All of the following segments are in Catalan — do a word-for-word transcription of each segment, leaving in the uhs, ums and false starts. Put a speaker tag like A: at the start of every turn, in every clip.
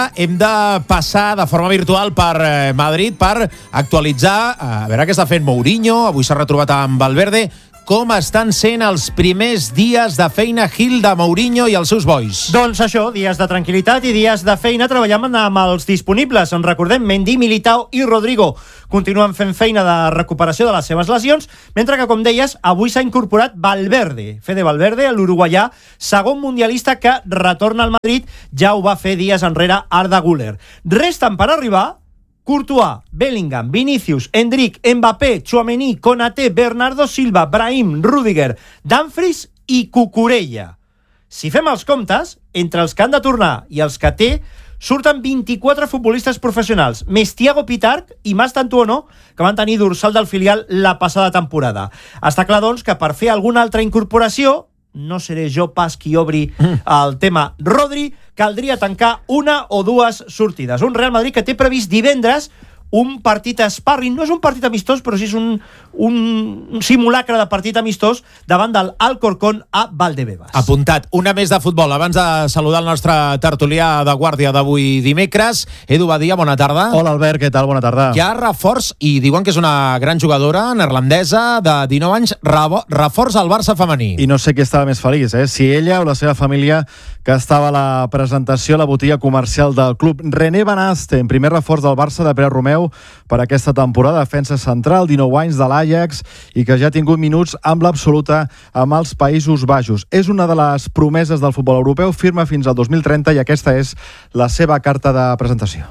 A: Hem de passar de forma virtual per Madrid per actualitzar, a veure què està fent Mourinho. Avui s'ha retrobat amb Valverde. Com estan sent els primers dies de feina Gil de Mourinho i els seus bois?
B: Doncs això, dies de tranquil·litat i dies de feina treballant amb els disponibles. En recordem, Mendy, Militao i Rodrigo continuen fent feina de recuperació de les seves lesions, mentre que, com deies, avui s'ha incorporat Valverde, Fede Valverde, l'uruguaià, segon mundialista que retorna al Madrid. Ja ho va fer dies enrere Arda Güler. Resten per arribar Courtois, Bellingham, Vinicius, Endrick, Mbappé, Tchouaméni, Konaté, Bernardo Silva, Brahim, Rüdiger, Dumfries i Cucurella. Si fem els comptes, entre els que han de tornar i els que té, surten vint-i-quatre futbolistes professionals, més Thiago Pitarch i Mastantuono, que van tenir dorsal del filial la passada temporada. Està clar, doncs, que per fer alguna altra incorporació, no seré jo pas qui obri el tema Rodri, caldria tancar una o dues sortides. Un Real Madrid que té previst divendres un partit sparring, no és un partit amistós, però sí és un, un simulacre de partit amistós davant del Alcorcón a Valdebebas.
A: Apuntat. Una més de futbol. Abans de saludar el nostre tertulià de guàrdia d'avui dimecres. Edu Badia, bona tarda.
C: Hola, Albert, què tal? Bona tarda.
A: Hi ha reforç, i diuen que és una gran jugadora neerlandesa de dinou anys, reforç al Barça femení.
C: I no sé qui estava més feliç, eh? Si ella o la seva família, que estava a la presentació a la botiga comercial del club. René Van Asten, primer reforç del Barça de Pere Romeu per aquesta temporada, defensa central, dinou anys, de l'Ajax, i que ja ha tingut minuts amb l'absoluta amb els Països Baixos. És una de les promeses del futbol europeu, firma fins al dos mil trenta, i aquesta és la seva carta de presentació.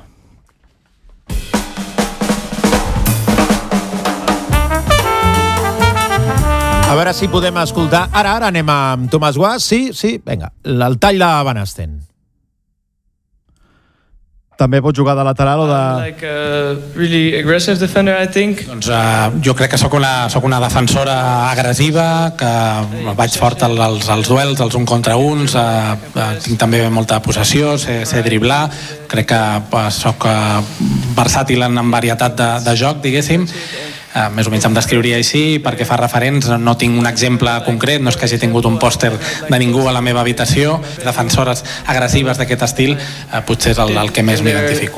A: A veure si podem escoltar. Ara, ara anem amb Tomàs Guas. Sí, sí, vinga. El tall de Van Asten.
C: També pot jugar de lateral o de...
D: Like a really aggressive defender, I think.
E: Doncs uh, jo crec que sóc una, sóc una defensora agressiva, que vaig fort als, als duels, als un contra uns, uh, uh, tinc també molta possessió, sé, sé driblar, crec que uh, sóc uh, versàtil en, en varietat de, de joc, diguéssim. Uh, més o menys em descriuria així. Perquè fa referents, no tinc un exemple concret, no és que hagi tingut un pòster de ningú a la meva habitació. Defensores agressives d'aquest estil, uh, potser és el, el que més m'identifico.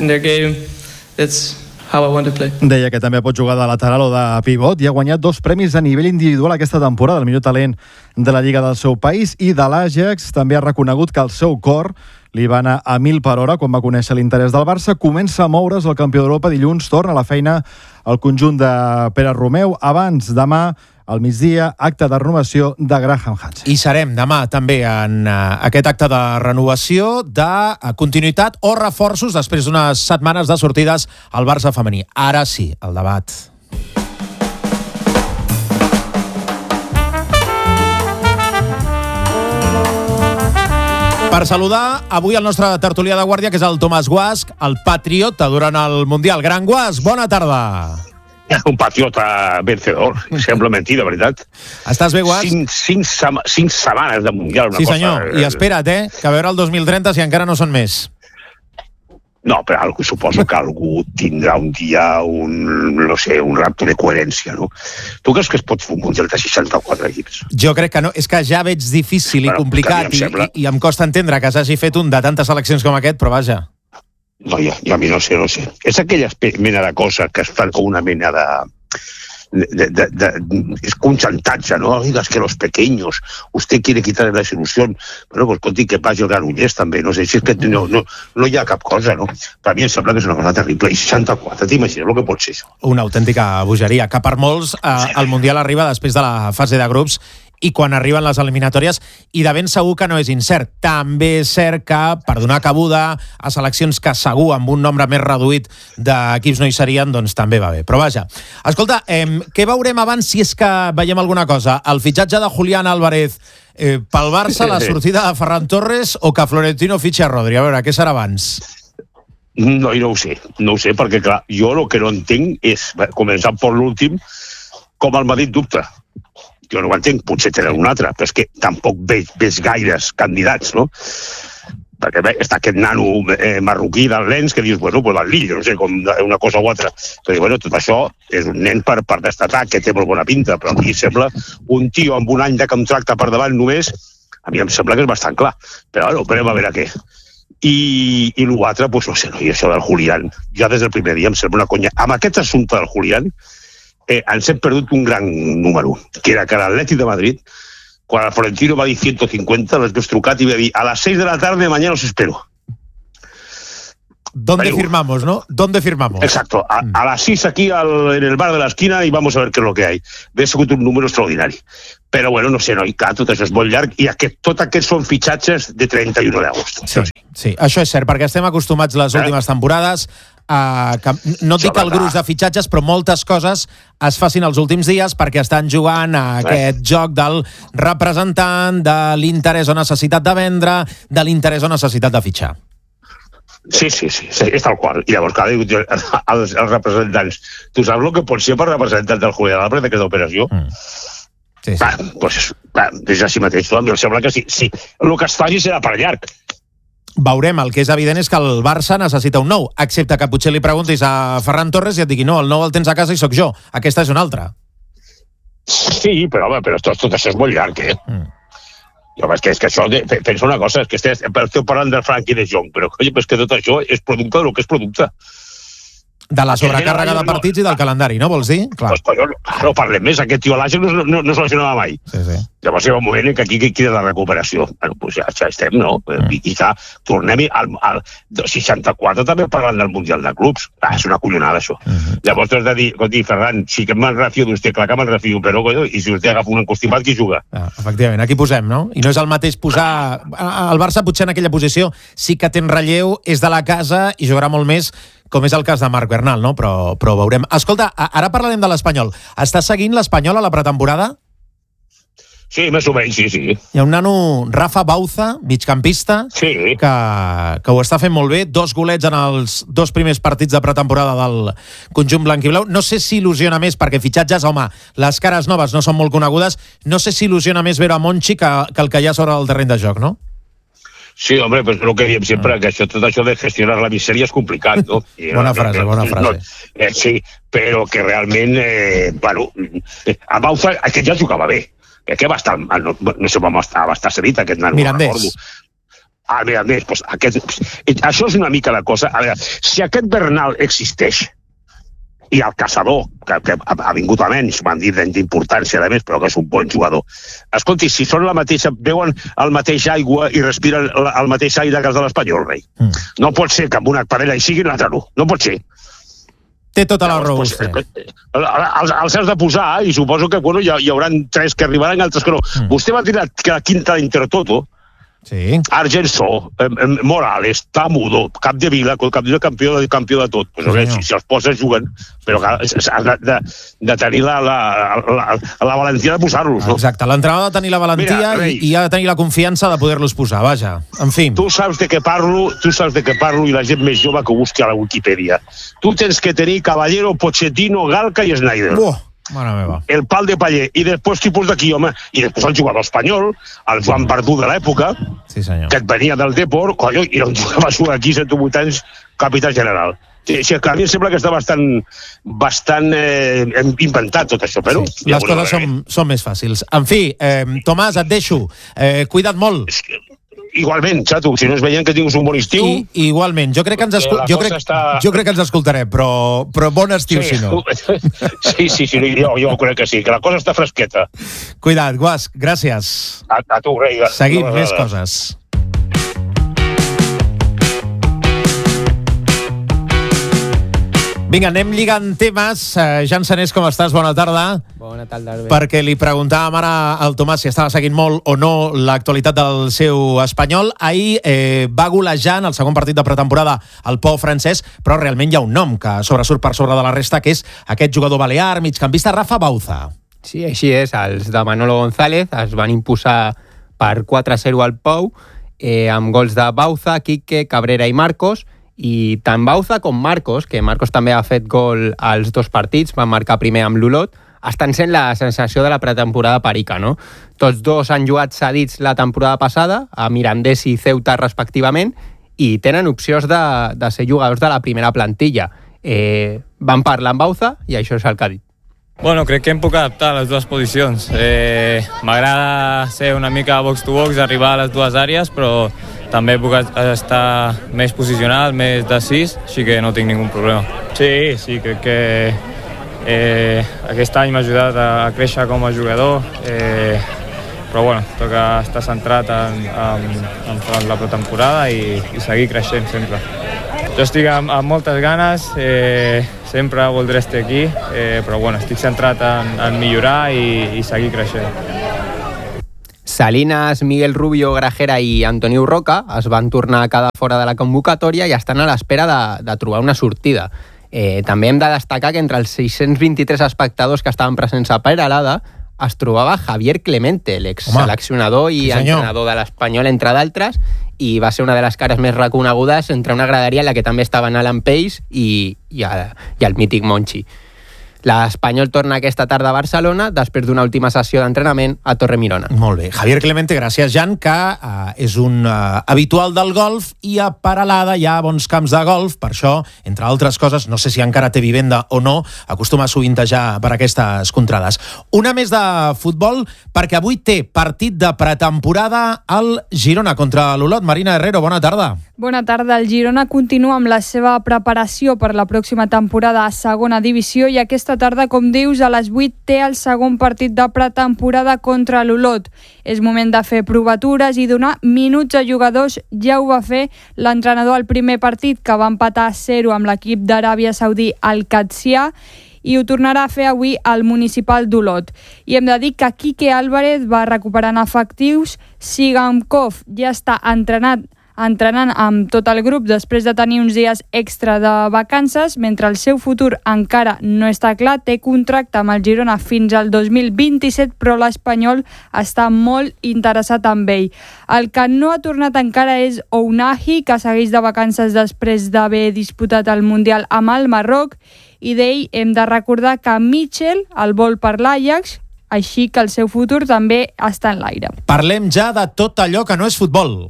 C: Deia que també pot jugar de lateral o de pivot, i ha guanyat dos premis a nivell individual aquesta temporada, el millor talent de la Lliga del seu país i de l'Ajax. També ha reconegut que el seu cor li va anar a mil per hora quan va conèixer l'interès del Barça. Comença a moure's el campió d'Europa. Dilluns torna a la feina al conjunt de Pere Romeu. Abans, demà, al migdia, acte de renovació de Graham Hansen.
A: I serem demà també en uh, aquest acte de renovació, de uh, continuïtat o reforços després d'unes setmanes de sortides al Barça femení. Ara sí, el debat. Per saludar avui el nostre tertulià de guàrdia, que és el Tomàs Guasch, el patriota durant el Mundial. Gran Guasch, bona tarda.
F: Un patriota vencedor, sembla mentida, veritat.
A: Estàs bé, Guasch?
F: Cinc, cinc, sema, cinc setmanes de Mundial. Una
A: sí,
F: cosa...
A: senyor, i espera't, eh, que a veure el dos mil trenta si encara no són més.
F: No, però suposo que algú tindrà un dia un, no sé, un rapte de coherència, no? Tu creus que es pot fer un Mundial de seixanta-quatre equips?
A: Jo crec que no. És que ja veig difícil
F: bueno,
A: i complicat,
F: em sembla...
A: i, i em costa entendre que s'hagi fet un de tantes seleccions com aquest, però vaja.
F: No, ja, ja a mi no sé, no sé. És aquella mena de cosa que es fan com una mena de... De, de, de, es con chantaje, ¿no? Digas que los pequeños, usted quiere quitarle la ilusión. Bueno, pues contigo que vagi el Granollers també, no sé, si és que no, no, no hi ha cap cosa, no? Per mi em sembla que és una cosa terrible. I seixanta-quatre, t'imagines el que pot ser això?
A: Una autèntica bogeria, que per molts eh, el Mundial arriba després de la fase de grups i quan arriben les eliminatòries, i de ben segur que no és incert. També és cert que per donar cabuda a seleccions que segur amb un nombre més reduït d'equips no hi serien, doncs també va bé. Però vaja, escolta, eh, què veurem abans, si és que veiem alguna cosa? El fitxatge de Julián Álvarez eh, pel Barça, la sortida de Ferran Torres, o que Florentino fitxa Rodri? A veure, què serà abans?
F: No, no ho sé, no ho sé, perquè clar, jo el que no entenc és, començant per l'últim, com el Madrid dubta. Jo no ho entenc, potser tenen un altre, però és que tampoc veig, veig gaires candidats, no? Perquè bé, està aquest nano eh, marroquí del Lens que dius, bueno, pues el Lille, no sé, com una cosa o altra. Però bueno, tot això és un nen per, per destacar, que té molt bona pinta, però a mi sembla un tio amb un any de contracte per davant només, a mi em sembla que és bastant clar. Però bueno, esperem a veure què. I, i l'altre, doncs no sé, no, i això del Julián, ja des del primer dia em sembla una conya. Amb aquest assumpte del Julián, eh, ens hem perdut un gran número, que era que l'Atlètic de Madrid, quan el Florentino va dir ciento cincuenta, les veus trucat i va dir a las seis de la tarde mañana os espero.
A: ¿Dónde
F: Pero,
A: firmamos, no? ¿Dónde firmamos?
F: Exacto, a, a las seis aquí al, en el bar de la esquina y vamos a ver qué es lo que hay. Ve sigut un número extraordinari. Però bueno, no sé, no, i clar, tot això és molt llarg i aquest, tot aquests són fitxatges de trenta i u d'agost.
A: Sí, sí, això és cert, perquè estem acostumats les últimes temporades a que, no et dic el gruix de fitxatges, però moltes coses es facin els últims dies perquè estan jugant a aquest joc del representant, de l'interès o necessitat de vendre, de l'interès o necessitat de fitxar.
F: Sí, sí, sí, sí, és tal qual. I llavors, clar, els, els representants, tu saps el que pot ser per representant del Julián Álvarez d'aquesta operació? Mm. Sí, sí. Va, doncs, va, és així mateix. A mi em sembla que sí, sí. El que es faci serà per llarg.
A: Veurem, el que és evident és que el Barça necessita un nou, excepte que potser li preguntis a Ferran Torres i et digui no, el nou el tens a casa i sóc jo. Aquesta és una altra.
F: Sí, però, home, però tot, tot això és molt llarg, eh? Mm. Jo, és que, és que això, de, pensa una cosa, és que esteu, esteu parlant del Frankie de Jong, però coi, és que tot això és producte del que és producte.
A: De la sobrecàrrega de partits i del calendari, no vols dir? Clar.
F: Pues, collons, no parlem més. Aquest tio a l'Àgil no, no, no se lesionava mai.
A: Sí, sí.
F: Llavors hi ha un moment en què aquí queda la recuperació. Bueno, pues ja, ja estem, no? Mm. I, i clar, tornem al, al seixanta-quatre també parlant del Mundial de Clubs. Ah, és una collonada, això. Mm -hmm. Llavors has de dir, dir, Ferran, sí que me'n refio d'usted, clar que me'n refio, però collons, i si vostè agafa un encostipat, qui juga?
A: Ah, efectivament, aquí posem, no? I no és el mateix posar... El Barça potser en aquella posició sí que té relleu, és de la casa i jugarà molt més, com és el cas de Marc Bernal, no? Però, però veurem. Escolta, ara parlarem de l'Espanyol. Estàs seguint l'Espanyol a la pretemporada?
F: Sí, més o menys, sí, sí.
A: Hi ha un nano, Rafa Bauza, migcampista,
F: sí.
A: que, que ho està fent molt bé. Dos golets en els dos primers partits de pretemporada del conjunt blanquiblau. No sé si il·lusiona més, perquè fitxatges, home, les cares noves no són molt conegudes. No sé si il·lusiona més veure a Monchi que, que el que hi ha sobre el terreny de joc, no?
F: Sí, hombre, pues lo que diem sempre, que això, tot això de gestionar la misèria és complicat, no? I,
A: bona frase, no, bona frase.
F: No, eh, sí, però que realment, eh, bueno, a Bauza, aquest ja jugava bé. Que va estar, no, no sé com va estar, va estar cedit, aquest nano.
A: Mirandés.
F: Ah, Mirandés, pues aquest, això és una mica la cosa. A veure, si aquest Bernal existeix, i el Caçador, que, que ha vingut a menys, m'han dit d'importància, a més, però que és un bon jugador. Escolti, si són la mateixa, veuen el mateix aigua i respiren el mateix aire que els de l'Espanyol, rei. Mm. No pot ser que amb una parella hi sigui l'altre no. No pot ser.
A: Té tota la raó,
F: vostè. Els, els has de posar, i suposo que bueno, hi, hi haurà tres que arribaran i altres que no. Mm. Vostè va tirar la quinta d'Intertoto,
A: sí.
F: Argensó, eh, Morales, Tamudo, Capdevila, Capdevila campió, campió de tot. Pues, sí, si, si els poses juguen, però has de, de, de tenir la, la, la, la valentia de posar-los. No?
A: Exacte, l'entrenador ha de tenir la valentia. Mira, Rei, i, i ha de tenir la confiança de poder-los posar, vaja. En fi.
F: Tu saps de què parlo, tu saps de què parlo i la gent més jove que ho busqui a la Wikipedia. Tu tens que tenir Caballero, Pochettino, Galca i Snyder.
A: Buah. Mare meva.
F: El pal de paller. I després tipus d'aquí, home. I després el jugador espanyol, el Joan Verdú de l'època,
A: sí, senyor.
F: Que et venia del Depor, colló, i un jugador va jugar aquí set o vuit anys, capità general. Sí, sí, a mi em sembla que està bastant, bastant eh, inventat tot això, però...
A: Sí, les coses són, són més fàcils. En fi, eh, Tomàs, et deixo. Eh, cuida't molt.
F: Igualment, xato, si no es veien que tinguis un bon estiu...
A: I, igualment, jo crec que ens, escol... jo crec... Està... jo crec que ens escoltarem, però, però bon estiu,
F: sí,
A: si no.
F: Sí, sí, sí, jo, jo crec que sí, que la cosa està fresqueta.
A: Cuida't, Guasc, gràcies.
F: A, a tu, Rei.
A: Seguim, no, més coses. Vinga, anem lligant temes. Uh, Jan Sanés, com estàs? Bona tarda.
G: Bona tarda, Albert.
A: Perquè li preguntàvem ara al Tomàs si estava seguint molt o no l'actualitat del seu Espanyol. Ahir eh, va golejar en el segon partit de pretemporada el Pau francès, però realment hi ha un nom que sobresurt per sobre de la resta, que és aquest jugador balear, migcampista, Rafa Bauza.
G: Sí, així és. Els de Manolo González es van imposar per quatre a zero al Pau, eh, amb gols de Bauza, Quique, Cabrera i Marcos, i tant Bauza com Marcos, que Marcos també ha fet gol als dos partits, van marcar primer amb l'Olot, estan sent la sensació de la pretemporada perica, no? Tots dos han jugat cedits la temporada passada, a Mirandés i Ceuta respectivament, i tenen opcions de, de ser jugadors de la primera plantilla. Eh, van parlar amb Bauza i això és el que ha dit.
D: Bueno, crec que em puc adaptar a les dues posicions. Eh, M'agrada ser una mica box to box, arribar a les dues àrees, però també puc estar més posicional, més decis, així que no tinc ningú problema. Sí, sí, crec que eh, aquest any m'ha ajudat a créixer com a jugador, eh, però bueno, toca estar centrat en, en, en la pretemporada i, i seguir creixent sempre. Jo estic amb, amb moltes ganes, eh, sempre voldré estar aquí, eh, però bueno, estic centrat en, en millorar i, i seguir creixent.
G: Salinas, Miguel Rubio, Grajera i Antoniu Roca es van tornar a quedar fora de la convocatòria i estan a l'espera de, de trobar una sortida. Eh, també hem de destacar que entre els sis-cents vint-i-tres espectadors que estaven presents a Peralada es trobava Javier Clemente, l'ex-seleccionador i sí, entrenador de l'Espanyol, entre d'altres, i va ser una de les cares més reconegudes entre una graderia en la que també estaven Alan Pace i, i, el, i el mític Monchi. L'Espanyol torna aquesta tarda a Barcelona després d'una última sessió d'entrenament a Torremirona.
A: Molt bé. Javier Clemente, gràcies, Jan, que uh, és un uh, habitual del golf i a Peralada hi ha bons camps de golf, per això, entre altres coses, no sé si encara té vivenda o no, acostuma a sovintejar per aquestes contrades. Una més de futbol, perquè avui té partit de pretemporada al Girona contra l'Olot. Marina Herrero, bona tarda.
H: Bona tarda. El Girona continua amb la seva preparació per la pròxima temporada a segona divisió i aquesta tarda, com dius, a les vuit té el segon partit de pretemporada contra l'Olot. És moment de fer provatures i donar minuts a jugadors. Ja ho va fer l'entrenador al primer partit, que va empatar a zero amb l'equip d'Aràbia Saudí, al Qadsià, i ho tornarà a fer avui al Municipal d'Olot. I hem de dir que Quique Álvarez va recuperant efectius, Sigankov ja està entrenat entrenant amb tot el grup després de tenir uns dies extra de vacances, mentre el seu futur encara no està clar. Té contracte amb el Girona fins al dos mil vint-i-set, però l'Espanyol està molt interessat en ell. El que no ha tornat encara és Ounahi, que segueix de vacances després d'haver disputat el Mundial amb el Marroc, i d'ell hem de recordar que Mitchell el vol per l'Ajax, així que el seu futur també està en l'aire.
A: Parlem ja de tot allò que no és futbol.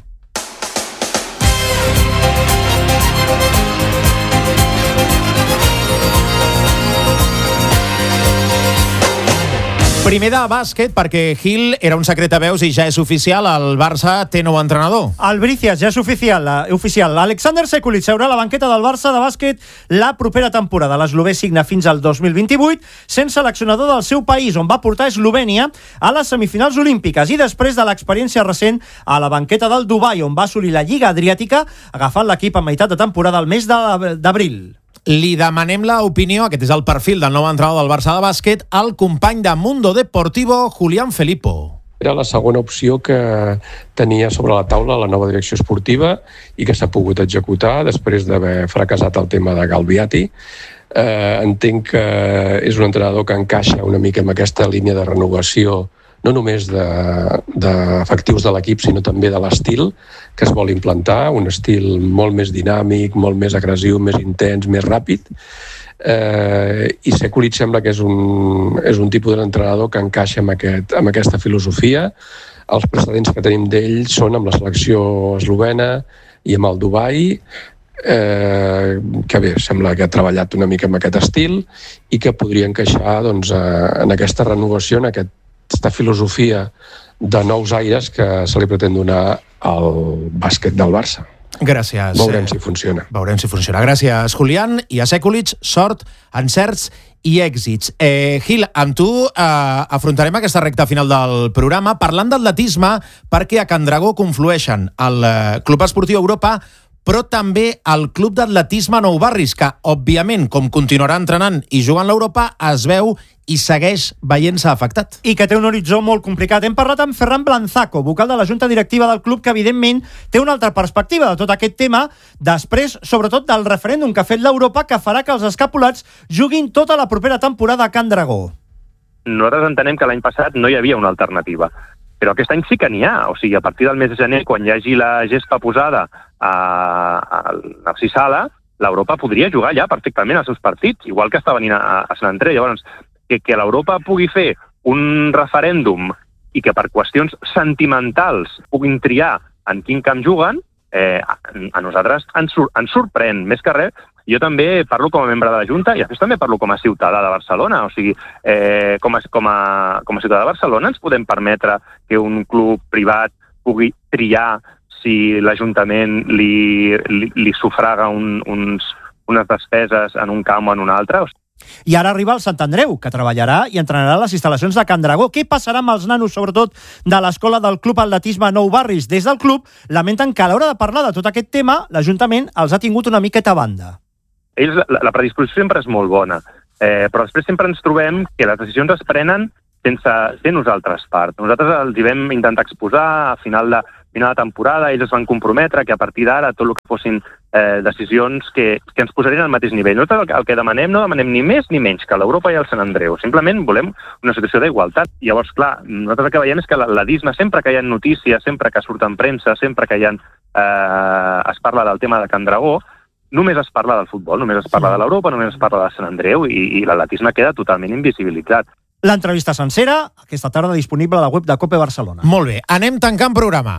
A: Primer de bàsquet, perquè Gil era un secret a veus i ja és oficial, el Barça té nou entrenador.
B: El Brícias ja és oficial. Uh, oficial. Alexander Sekulic seurà a la banqueta del Barça de bàsquet la propera temporada. L'eslovè signa fins al dos mil vint-i-vuit, sent seleccionador del seu país, on va portar Eslovènia a les semifinals olímpiques, i després de l'experiència recent a la banqueta del Dubai, on va assolir la Lliga Adriàtica, agafant l'equip a meitat de temporada al mes d'abril.
A: Li demanem l'opinió, aquest és el perfil del nou entrenador del Barça de bàsquet, al company de Mundo Deportivo, Julián Felippo.
I: Era la segona opció que tenia sobre la taula la nova direcció esportiva i que s'ha pogut executar després d'haver fracassat el tema de Galbiati. Eh, entenc que és un entrenador que encaixa una mica amb aquesta línia de renovació, no només d'efectius de, de l'equip, sinó també de l'estil que es vol implantar, un estil molt més dinàmic, molt més agressiu, més intens, més ràpid. Eh, I Sekulic sembla que és un, és un tipus d'entrenador que encaixa amb, aquest, amb aquesta filosofia. Els precedents que tenim d'ell són amb la selecció eslovena i amb el Dubai, eh, que bé, sembla que ha treballat una mica amb aquest estil i que podria encaixar doncs, en aquesta renovació, en aquest aquesta filosofia de nous aires que se li pretén donar al bàsquet del Barça.
A: Gràcies.
I: Veurem si funciona.
A: Veurem si funciona. Gràcies, Julián. I a Sekulic, sort, encerts i èxits. Eh, Gil, amb tu eh, afrontarem aquesta recta final del programa parlant d'atletisme, perquè a Can Dragó conflueixen el eh, Club Esportiu Europa, però també el Club d'Atletisme Nou Barris, que, òbviament, com continuarà entrenant i jugant l'Europa, es veu i segueix veient-se afectat.
B: I que té un horitzó molt complicat. Hem parlat amb Ferran Blanzaco, vocal de la Junta Directiva del club, que evidentment té una altra perspectiva de tot aquest tema, després, sobretot, del referèndum que ha fet l'Europa, que farà que els escapulats juguin tota la propera temporada a Can Dragó.
J: Nosaltres entenem que l'any passat no hi havia una alternativa, però aquest any sí que n'hi ha. O sigui, a partir del mes de gener, quan hi hagi la gespa posada al Narcís Sala, l'Europa podria jugar ja perfectament els seus partits, igual que està venint a, a Sant Andreu. Llavors, que, que l'Europa pugui fer un referèndum i que per qüestions sentimentals puguin triar en quin camp juguen, eh, a, a nosaltres ens, ens sorprèn. Més que res, jo també parlo com a membre de la Junta i després també parlo com a ciutadà de Barcelona. O sigui, eh, com, a, com, a, com a ciutadà de Barcelona ens podem permetre que un club privat pugui triar si l'Ajuntament li, li, li sufraga un, uns, unes despeses en un camp o en un altre.
B: I ara arriba el Sant Andreu, que treballarà i entrenarà les instal·lacions de Can Dragó. Què passarà amb els nanos, sobretot de l'escola del Club Atletisme Nou Barris? Des del club lamenten que a l'hora de parlar de tot aquest tema, l'Ajuntament els ha tingut una miqueta a banda.
J: Ells, la, la predisposició sempre és molt bona, eh, però després sempre ens trobem que les decisions es prenen sense ser nosaltres part. Nosaltres els hi vam intentar exposar a final de, final de temporada, ells es van comprometre que a partir d'ara tot el que fossin eh, decisions que, que ens posarien al mateix nivell. Nosaltres el que, el que demanem no demanem ni més ni menys que l'Europa i el Sant Andreu. Simplement volem una situació d'igualtat. Llavors, clar, nosaltres el que veiem és que la D I S M A, sempre que hi ha notícies, sempre que surt en premsa, sempre que hi ha, eh, es parla del tema de Can Dragó, només es parla del futbol, només es parla de l'Europa, només es parla de Sant Andreu i, i l'atletisme queda totalment invisibilitzat.
B: L'entrevista sencera, aquesta tarda disponible a la web de Cope Barcelona.
A: Molt bé, anem tancant programa.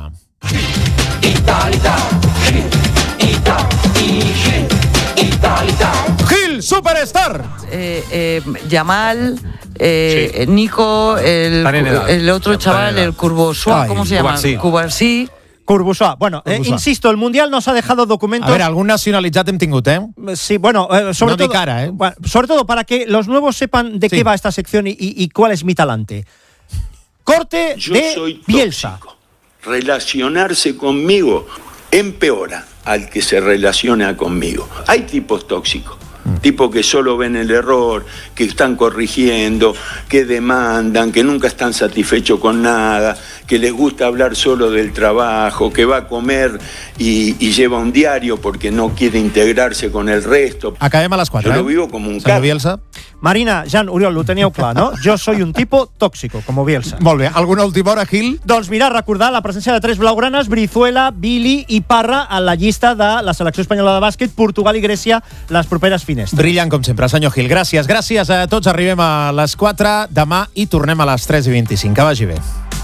A: Gil, Superstar.
K: Eh, eh, Yamal, eh, sí. Nico, el, el otro chaval, el Curvosoa, ¿cómo se llama? Cubarsí.
B: Curvosoa. Bueno, eh, insisto, el Mundial nos ha dejado documentos...
A: A ver, algún nacionalitzat hem tingut, ¿eh?
B: Sí, bueno, eh, sobre,
A: no
B: todo,
A: cara, ¿eh?
B: bueno, sobre todo para que los nuevos sepan de sí. qué va esta sección y, y, y cuál es mi talante. Corte
L: Yo
B: de
L: soy
B: Bielsa.
L: Relacionarse conmigo empeora al que se relaciona conmigo. Hay tipos tóxicos. Tipos que solo ven el error, que están corrigiendo, que demandan, que nunca están satisfechos con nada, que les gusta hablar solo del trabajo, que va a comer y, y lleva un diario porque no quiere integrarse con el resto.
A: Acabem a les quatre,
L: Yo
A: eh?
L: lo vivo como un
A: Senyor Bielsa.
B: Marina, Jan, Oriol, ho teníeu clar, no? Jo soy un tipo tóxico, como Bielsa.
A: Molt bé. Alguna última hora, Gil?
B: Doncs mira, recordar la presència de tres blaugranes, Brizuela, Billy i Parra, en la llista de la selecció espanyola de bàsquet, Portugal i Grècia, les properes finestres.
A: Brillant, com sempre, senyor Gil. Gràcies. Gràcies a tots. Arribem a les quatre demà i tornem a les tres i vint-i-cinc. Que vagi bé.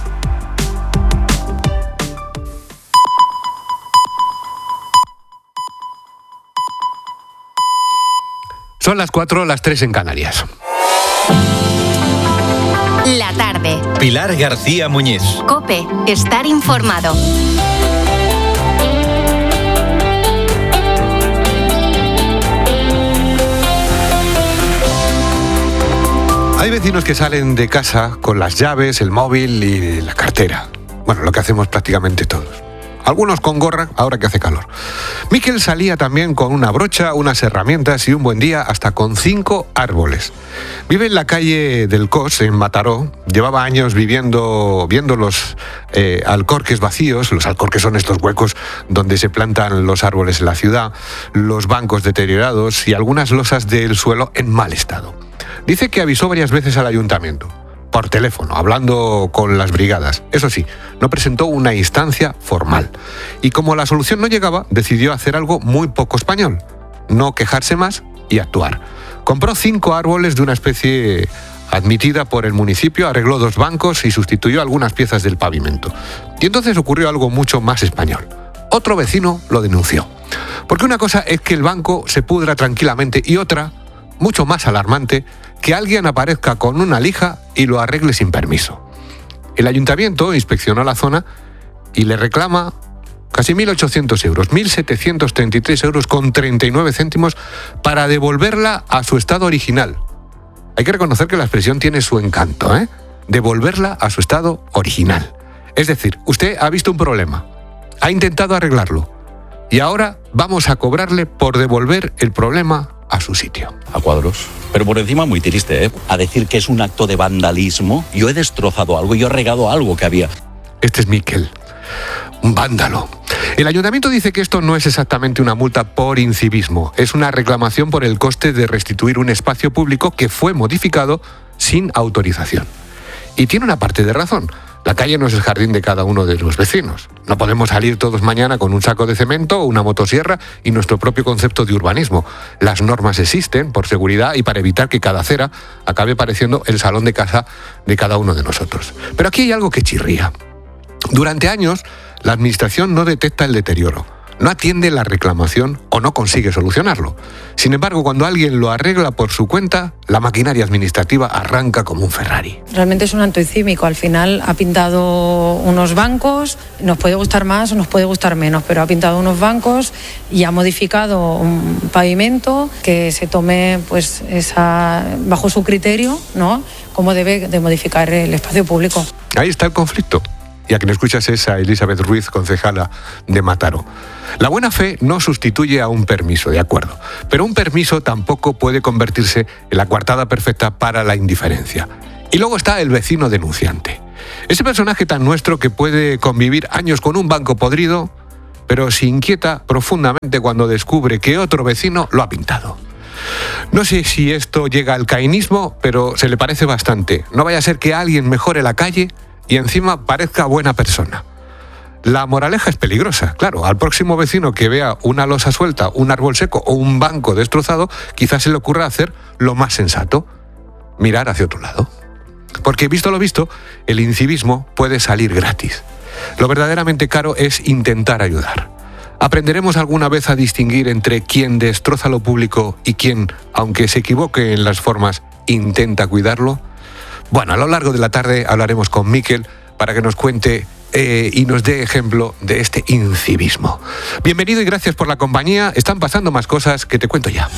M: Son las cuatro, las tres en Canarias.
N: La tarde.
O: Pilar García Muñiz.
N: COPE. Estar informado.
M: Hay vecinos que salen de casa con las llaves, el móvil y la cartera. Bueno, lo que hacemos prácticamente todos. Algunos con gorra, ahora que hace calor. Miquel salía también con una brocha, unas herramientas y un buen día hasta con cinco árboles. Vive en la calle del Cos, en Mataró. Llevaba años viviendo, viendo los eh, alcorques vacíos. Los alcorques son estos huecos donde se plantan los árboles en la ciudad, los bancos deteriorados y algunas losas del suelo en mal estado. Dice que avisó varias veces al ayuntamiento. Por teléfono, hablando con las brigadas. Eso sí, no presentó una instancia formal. Y como la solución no llegaba, decidió hacer algo muy poco español. No quejarse más y actuar. Compró cinco árboles de una especie admitida por el municipio, arregló dos bancos y sustituyó algunas piezas del pavimento. Y entonces ocurrió algo mucho más español. Otro vecino lo denunció. Porque una cosa es que el banco se pudra tranquilamente y otra, mucho más alarmante, que alguien aparezca con una lija y lo arregle sin permiso. El ayuntamiento inspeccionó la zona y le reclama casi mil ochocientos euros, mil setecientos treinta y tres euros con treinta y nueve céntimos para devolverla a su estado original. Hay que reconocer que la expresión tiene su encanto, ¿eh? Devolverla a su estado original. Es decir, usted ha visto un problema, ha intentado arreglarlo y ahora vamos a cobrarle por devolver el problema a su sitio.
P: A cuadros. Pero por encima muy triste, ¿eh? A decir que es un acto de vandalismo. Yo he destrozado algo, yo he regado algo que había.
M: Este es Miquel, un vándalo. El ayuntamiento dice que esto no es exactamente una multa por incivismo, es una reclamación por el coste de restituir un espacio público que fue modificado sin autorización. Y tiene una parte de razón. La calle no es el jardín de cada uno de los vecinos. No podemos salir todos mañana con un saco de cemento o una motosierra y nuestro propio concepto de urbanismo. Las normas existen por seguridad y para evitar que cada acera acabe pareciendo el salón de casa de cada uno de nosotros. Pero aquí hay algo que chirría. Durante años, la administración no detecta el deterioro. no atiende la reclamación o no consigue solucionarlo. Sin embargo, cuando alguien lo arregla por su cuenta, la maquinaria administrativa arranca como un Ferrari.
Q: Realmente es un anticímico. Al final ha pintado unos bancos, nos puede gustar más o nos puede gustar menos, pero ha pintado unos bancos y ha modificado un pavimento que se tome pues esa bajo su criterio, ¿no? Cómo debe de modificar el espacio público.
M: Ahí está el conflicto. Y a quien escuchas es a Elizabeth Ruiz, concejala de Mataró. La buena fe no sustituye a un permiso, de acuerdo, pero un permiso tampoco puede convertirse en la coartada perfecta para la indiferencia. Y luego está el vecino denunciante. Ese personaje tan nuestro que puede convivir años con un banco podrido, pero se inquieta profundamente cuando descubre que otro vecino lo ha pintado. No sé si esto llega al caínismo, pero se le parece bastante. No vaya a ser que alguien mejore la calle y encima parezca buena persona. La moraleja es peligrosa, claro. Al próximo vecino que vea una losa suelta, un árbol seco o un banco destrozado, quizás se le ocurra hacer lo más sensato: mirar hacia otro lado. Porque, visto lo visto, el incivismo puede salir gratis. Lo verdaderamente caro es intentar ayudar. ¿Aprenderemos alguna vez a distinguir entre quien destroza lo público y quien, aunque se equivoque en las formas, intenta cuidarlo? Bueno, a lo largo de la tarde hablaremos con Miquel para que nos cuente eh, y nos dé ejemplo de este incivismo. Bienvenido y gracias por la compañía. Están pasando más cosas que te cuento ya.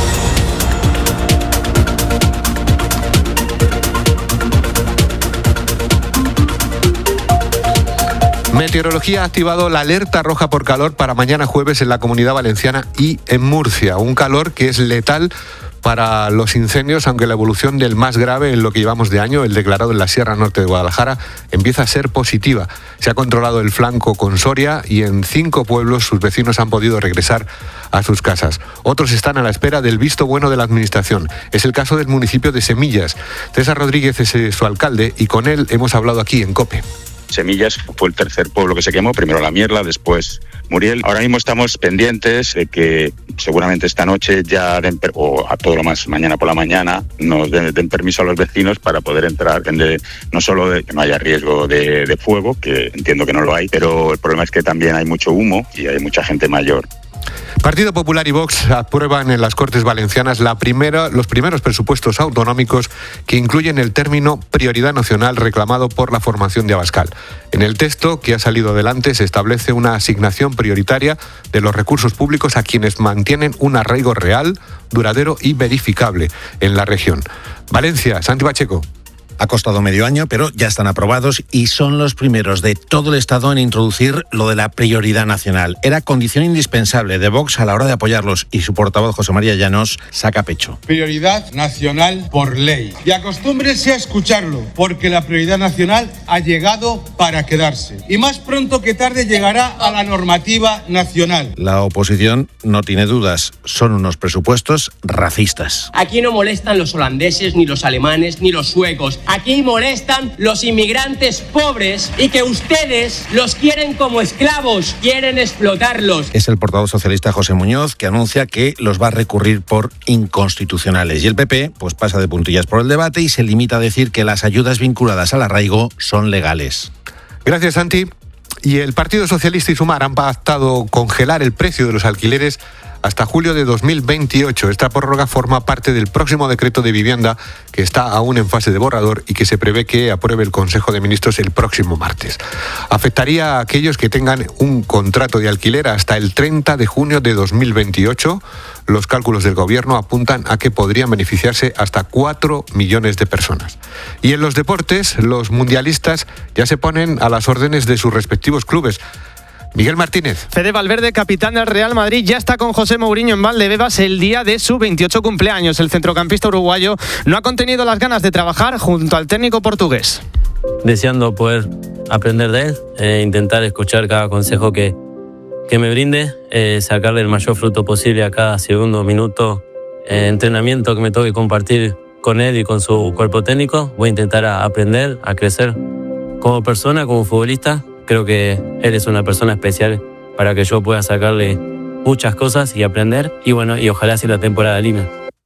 M: Meteorología ha activado la alerta roja por calor para mañana jueves en la Comunidad Valenciana y en Murcia. Un calor que es letal para los incendios, aunque la evolución del más grave en lo que llevamos de año, el declarado en la Sierra Norte de Guadalajara, empieza a ser positiva. Se ha controlado el flanco con Soria y en cinco pueblos sus vecinos han podido regresar a sus casas. Otros están a la espera del visto bueno de la Administración. Es el caso del municipio de Semillas. César Rodríguez es su alcalde y con él hemos hablado aquí en COPE.
R: Semillas fue el tercer pueblo que se quemó, primero La Mierla, después Muriel. Ahora mismo estamos pendientes de que seguramente esta noche ya den, o a todo lo más mañana por la mañana, nos den, den permiso a los vecinos para poder entrar, de, no solo de que no haya riesgo de, de fuego, que entiendo que no lo hay, pero el problema es que también hay mucho humo y hay mucha gente mayor.
M: Partido Popular y Vox aprueban en las Cortes Valencianas la primera, los primeros presupuestos autonómicos que incluyen el término prioridad nacional reclamado por la formación de Abascal. En el texto que ha salido adelante se establece una asignación prioritaria de los recursos públicos a quienes mantienen un arraigo real, duradero y verificable en la región. Valencia, Santi Pacheco.
S: Ha costado medio año, pero ya están aprobados y son los primeros de todo el Estado en introducir lo de la prioridad nacional. Era condición indispensable de Vox a la hora de apoyarlos y su portavoz, José María Llanos, saca pecho.
T: Prioridad nacional por ley. Y acostúmbrese a escucharlo, porque la prioridad nacional ha llegado para quedarse. Y más pronto que tarde llegará a la normativa nacional.
S: La oposición no tiene dudas, son unos presupuestos racistas.
U: Aquí no molestan los holandeses, ni los alemanes, ni los suecos. Aquí molestan los inmigrantes pobres y que ustedes los quieren como esclavos, quieren explotarlos.
S: Es el portavoz socialista José Muñoz que anuncia que los va a recurrir por inconstitucionales. Y el P P pues pasa de puntillas por el debate y se limita a decir que las ayudas vinculadas al arraigo son legales.
M: Gracias, Santi. Y el Partido Socialista y Sumar han pactado congelar el precio de los alquileres hasta julio de dos mil veintiocho. Esta prórroga forma parte del próximo decreto de vivienda que está aún en fase de borrador y que se prevé que apruebe el Consejo de Ministros el próximo martes. Afectaría a aquellos que tengan un contrato de alquiler hasta el treinta de junio de dos mil veintiocho. Los cálculos del Gobierno apuntan a que podrían beneficiarse hasta cuatro millones de personas. Y en los deportes, los mundialistas ya se ponen a las órdenes de sus respectivos clubes. Miguel Martínez.
V: Fede Valverde, capitán del Real Madrid, ya está con José Mourinho en Valdebebas el día de su veintiocho cumpleaños. El centrocampista uruguayo no ha contenido las ganas de trabajar junto al técnico portugués.
W: Deseando poder aprender de él, eh, intentar escuchar cada consejo que, que me brinde, eh, sacarle el mayor fruto posible a cada segundo, minuto, eh, entrenamiento que me toque compartir con él y con su cuerpo técnico. Voy a intentar a aprender, a crecer como persona, como futbolista. Creo que él es una persona especial para que yo pueda sacarle muchas cosas y aprender. Y bueno, y ojalá si la temporada linda.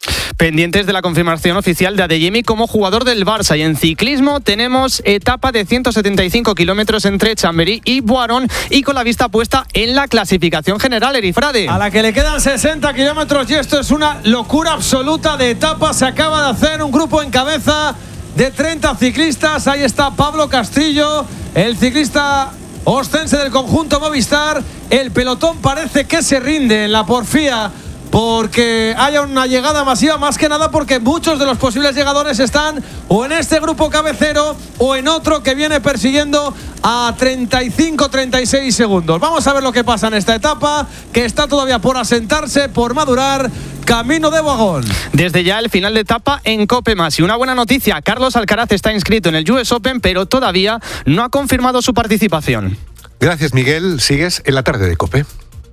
V: pendientes de la confirmación oficial de Adeyemi como jugador del Barça. Y en ciclismo tenemos etapa de ciento setenta y cinco kilómetros entre Chamberí y Boirón, y con la vista puesta en la clasificación general, Erifrade.
C: A la que le quedan sesenta kilómetros y esto es una locura absoluta de etapa. Se acaba de hacer un grupo en cabeza de treinta ciclistas. Ahí está Pablo Castillo, el ciclista ostense del conjunto Movistar. El pelotón parece que se rinde en la porfía porque haya una llegada masiva, más que nada porque muchos de los posibles llegadores están o en este grupo cabecero o en otro que viene persiguiendo a treinta y cinco treinta y seis segundos. Vamos a ver lo que pasa en esta etapa, que está todavía por asentarse, por madurar, camino de Boagón.
V: Desde ya el final de etapa en COPE Más. Y una buena noticia, Carlos Alcaraz está inscrito en el U S Open, pero todavía no ha confirmado su participación.
M: Gracias, Miguel. Sigues en la tarde de COPE.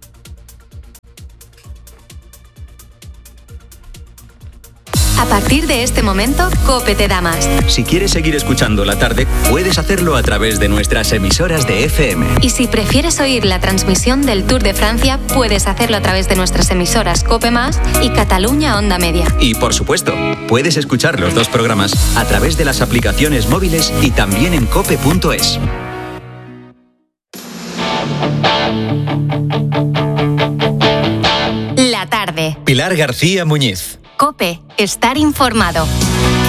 N: A partir de este momento, COPE te da más.
O: Si quieres seguir escuchando la tarde, puedes hacerlo a través de nuestras emisoras de F M.
N: Y si prefieres oír la transmisión del Tour de Francia, puedes hacerlo a través de nuestras emisoras COPE Más y Cataluña Onda Media.
O: Y por supuesto, puedes escuchar los dos programas a través de las aplicaciones móviles y también en cope punto es.
N: La tarde.
O: Pilar García Muñiz.
N: COPE, estar informado.